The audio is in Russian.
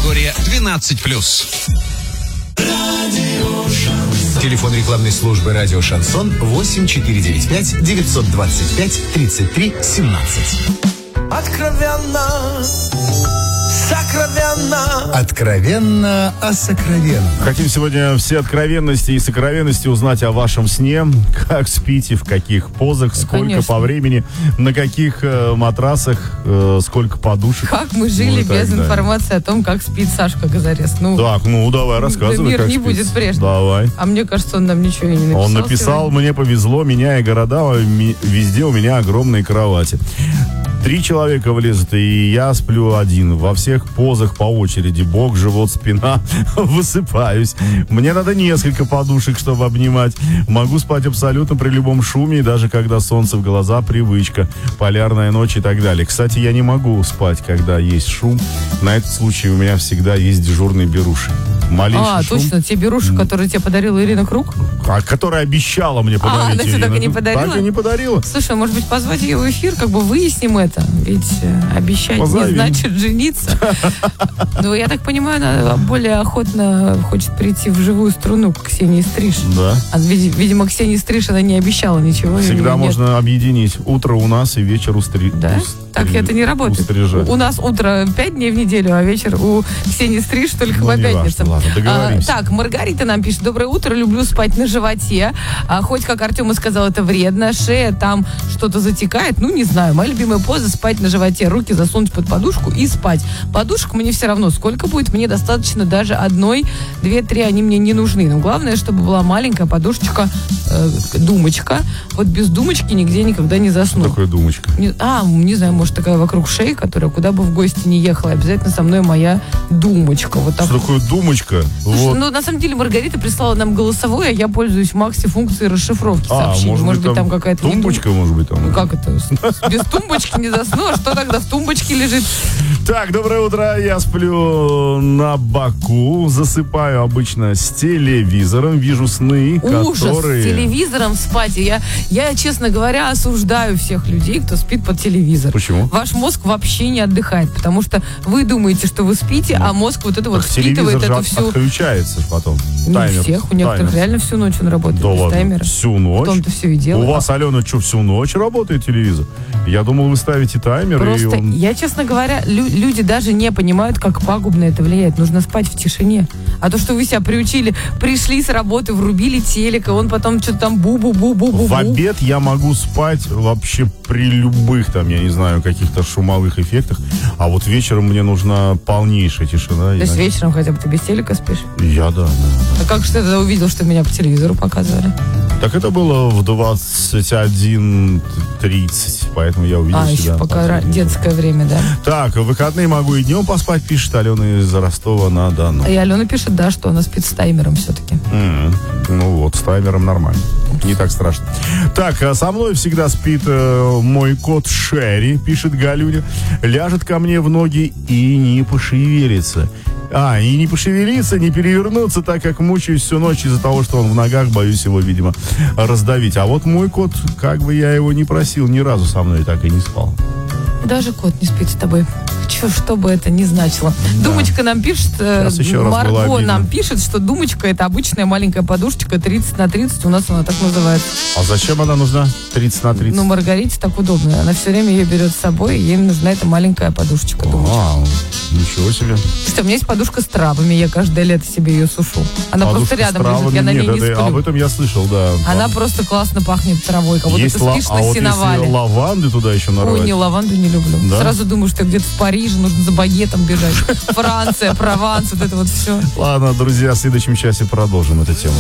Категория 12+. Телефон рекламной службы «Радио Шансон» 8495 925 33 17. Откровенно, сокровенно. Откровенно о сокровенном. Хотим сегодня все откровенности и сокровенности узнать о вашем сне. Как спите, в каких позах, сколько Конечно. по времени, на каких матрасах, сколько подушек. Как мы жили без информации о том, как спит Сашка Газарес. Так, давай, рассказывай, мир как не спит. будет прежним. Давай. А мне кажется, он нам ничего и не написал. Он написал: сегодня. мне повезло, меняя города, везде у меня огромные кровати. 3 человека влезут, и я сплю один. Во всех позах по очереди. Бок, живот, спина. Высыпаюсь. Мне надо несколько подушек, чтобы обнимать. Могу спать абсолютно при любом шуме, и даже когда солнце в глаза, привычка. Полярная ночь и так далее. Кстати, я не могу спать, когда есть шум. На этот случай у меня всегда есть дежурный беруши. Малейший шум. Точно, те беруши, которые тебе подарила Ирина Круг? Которая обещала мне подарить. Она тебе так и не подарила? Так и не подарила. Слушай, может быть, позвать ее в эфир, выясним это? Ведь обещать Позови. не значит жениться. Я так понимаю, она более охотно хочет прийти в живую струну к Ксении Стриж. Да. Видимо, Ксении Стриж она не обещала ничего. Всегда или нет. можно объединить. Утро у нас и вечер у Стриж. Да? Так это не работает. У нас утро 5 дней в неделю, а вечер у Ксении Стриж только по пятницам. Ладно, договоримся. Так, Маргарита нам пишет: доброе утро, люблю спать на животе. Хоть, как Артем и сказал, это вредно. Шея там что-то затекает. Не знаю. Моя любимая поза — спать на животе. Руки засунуть под подушку и спать. Подушек мне все равно сколько будет. Мне достаточно даже одной, 2-3 они мне не нужны. Но главное, чтобы была маленькая подушечка, думочка. Вот без думочки нигде никогда не засну. Что такое думочка? Не знаю, может, такая вокруг шеи, которая куда бы в гости не ехала, обязательно со мной моя думочка. Вот так. Что такое думочка? Слушай, на самом деле Маргарита прислала нам голосовое, а я пользуюсь функцией расшифровки сообщений. Может быть, там какая-то тумбочка, может быть, там. Как это? Без тумбочки не засну, а что тогда в тумбочке лежит? Так, доброе утро. Я сплю на боку, засыпаю обычно с телевизором, вижу сны, Ужас, которые... с телевизором спать. Я, честно говоря, осуждаю всех людей, кто спит под телевизор. Почему? Ваш мозг вообще не отдыхает, потому что вы думаете, что вы спите, а мозг впитывает эту всю... отключается потом. Не у всех, у некоторых реально всю ночь он работает Да без ладно, таймера. всю ночь? В том-то все и дело. У вас, Алена, что, всю ночь работает телевизор? Я думал, вы ставите таймер. Просто, я, честно говоря, люди даже не понимают, как пагубно это влияет. Нужно спать в тишине. А то, что вы себя приучили, пришли с работы, врубили телек, и он потом что-то там бу-бу-бу-бу-бу-бу. В обед я могу спать вообще при любых, там, я не знаю, каких-то шумовых эффектах. А вот вечером мне нужна полнейшая тишина. То есть вечером хотя бы ты без телека спишь? Я, да. А как же ты тогда увидел, что меня по телевизору показывали? Так это было в 21:30, поэтому я увидел себя. Еще пока детское время, да. Так, в выходные могу и днем поспать, пишет Алена из Ростова-на-Дону. И Алена пишет, да, что она спит с таймером все-таки. С таймером нормально. Не так страшно. Так, со мной всегда спит мой кот Шерри, пишет Галюня. Ляжет ко мне в ноги и не пошевелится. И не пошевелиться, не перевернуться, так как мучаюсь всю ночь из-за того, что он в ногах, боюсь его, видимо, раздавить. А вот мой кот, как бы я его ни просил, ни разу со мной так и не спал. Даже кот не спит с тобой. Что бы это ни значило. Да. Думочка нам пишет, Марго нам пишет, что думочка — это обычная маленькая подушечка 30x30, у нас она так называется. А зачем она нужна 30x30? Маргарите так удобно. Она все время ее берет с собой, и ей нужна эта маленькая подушечка. Ничего себе. Что, у меня есть подушка с травами, я каждое лето себе ее сушу. Она просто рядом лежит, я на ней не сплю. Об этом я слышал, да. Она просто классно пахнет травой, как будто ты спишь на сеновале. Если лаванды туда еще нарвать? Не, лаванду не люблю. Да? Сразу думаю, что где-то в Париже нужно за багетом бежать. Франция, Прованс, вот это вот все. Ладно, друзья, в следующем часе продолжим эту тему.